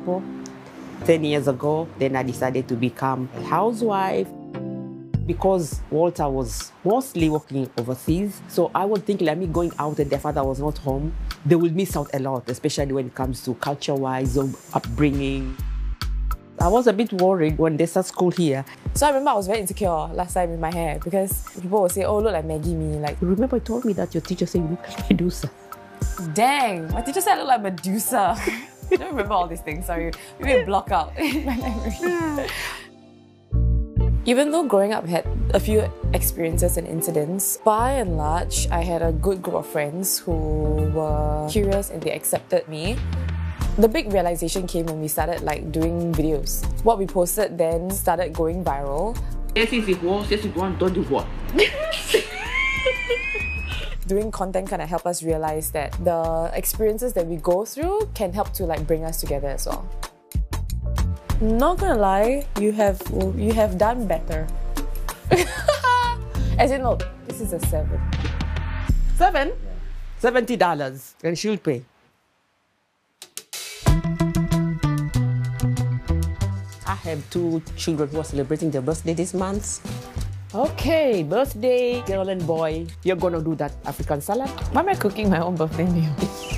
Singapore 10 years ago. Then I decided to become a housewife because Walter was mostly working overseas. So I would think, like me going out and their father was not home, they will miss out a lot, especially when it comes to culture-wise or upbringing. I was a bit worried when they start school here. So I remember I was very insecure last time with my hair because people would say, oh, look like Maggie me. Like, Remember you told me that your teacher said you look like Medusa. dang, my teacher said I look like Medusa. I don't remember all these things, sorry. Maybe a block out in my memory. Even though growing up had a few experiences and incidents, by and large, I had a good group of friends who were curious and they accepted me. The big realization came when we started doing videos. What we posted then started going viral. Yes, if you want, don't do what? Doing content kind of helped us realize that the experiences that we go through can help to bring us together as well. Not gonna lie, you have done better. As in, look, this is a 7. 7? Yeah. $70, and she'll pay. I have 2 children who are celebrating their birthday this month. Okay, birthday, girl and boy. You're gonna do that African salad? Why am I cooking my own birthday meal?